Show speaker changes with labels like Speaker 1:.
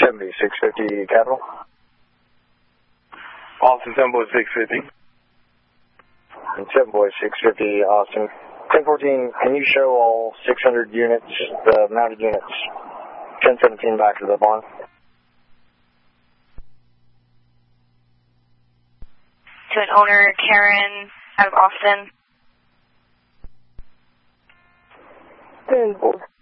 Speaker 1: 70, 650 Capital.
Speaker 2: Austin 10 boy 650.
Speaker 1: And 7 boy 650 Austin. 1014, can you show all 600 units, the mounted units? 1017 back to the barn.
Speaker 3: To an owner, Karen, out of Austin.
Speaker 4: 10